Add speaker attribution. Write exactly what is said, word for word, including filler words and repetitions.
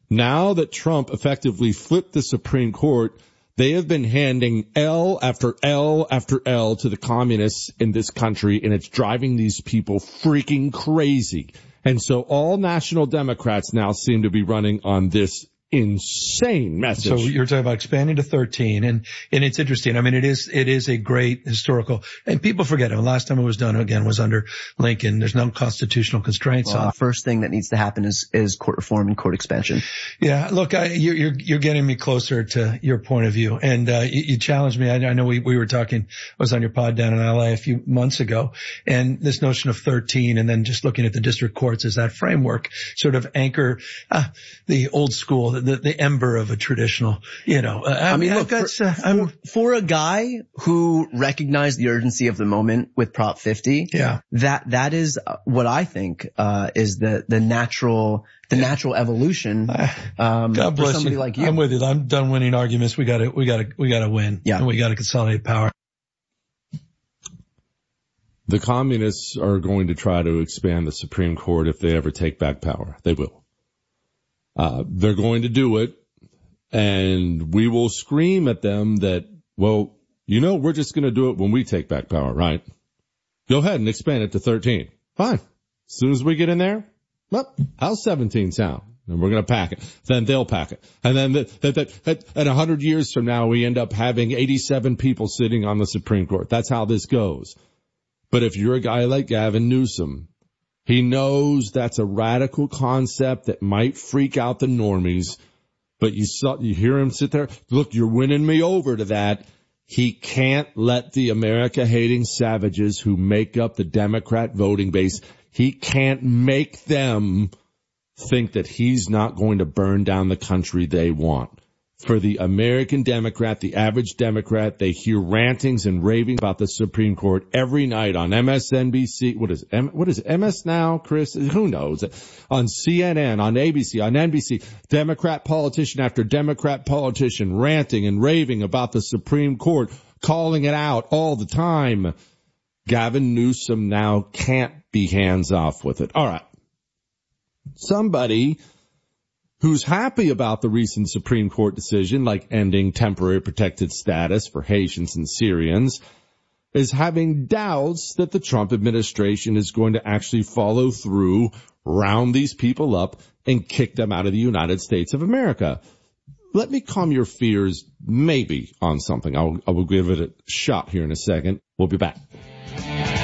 Speaker 1: Now that Trump effectively flipped the Supreme Court, they have been handing L after L after L to the communists in this country, and it's driving these people freaking crazy. And so all national Democrats now seem to be running on this insane message.
Speaker 2: So you're talking about expanding to thirteen, and and it's interesting. I mean, it is it is a great historical, and people forget it. The last time it was done again was under Lincoln. There's no constitutional constraints
Speaker 3: well,
Speaker 2: on.
Speaker 3: The first thing that needs to happen is is court reform and court expansion.
Speaker 2: Yeah, look, I, you're you're you're getting me closer to your point of view, and uh, you, you challenged me. I, I know we we were talking. I was on your pod down in L A a few months ago, and this notion of thirteen, and then just looking at the district courts as that framework, sort of anchor uh, the old school. The, the ember of a traditional, you know. Uh, I, I mean, look, got,
Speaker 3: for,
Speaker 2: uh,
Speaker 3: for, for a guy who recognized the urgency of the moment with Prop fifty,
Speaker 2: yeah,
Speaker 3: that that is what I think uh, is the the natural the yeah. natural evolution. Um,
Speaker 2: God bless
Speaker 3: for somebody
Speaker 2: you.
Speaker 3: like you.
Speaker 2: I'm with you. I'm done winning arguments. We got to we got to we got to win.
Speaker 3: Yeah,
Speaker 2: and we got to consolidate power.
Speaker 1: The communists are going to try to expand the Supreme Court if they ever take back power. They will. Uh, they're going to do it, and we will scream at them that, well, you know, we're just going to do it when we take back power, right? Go ahead and expand it to thirteen. Fine. As soon as we get in there, well, how's seventeen sound? And we're going to pack it. Then they'll pack it. And then that, that, that, that, at one hundred years from now, we end up having eighty-seven people sitting on the Supreme Court. That's how this goes. But if you're a guy like Gavin Newsom, he knows that's a radical concept that might freak out the normies, but you saw, you hear him sit there. Look, you're winning me over to that. He can't let the America-hating savages who make up the Democrat voting base, he can't make them think that he's not going to burn down the country they want. For the American Democrat, the average Democrat, they hear rantings and raving about the Supreme Court every night on M S N B C. What is M, what is it? M S Now, Chris? Who knows? On C N N, on A B C, on N B C, Democrat politician after Democrat politician ranting and raving about the Supreme Court, calling it out all the time. Gavin Newsom now can't be hands off with it. All right. Somebody who's happy about the recent Supreme Court decision, like ending temporary protected status for Haitians and Syrians, is having doubts that the Trump administration is going to actually follow through, round these people up, and kick them out of the United States of America. Let me calm your fears maybe on something. I'll, I will give it a shot here in a second. We'll be back.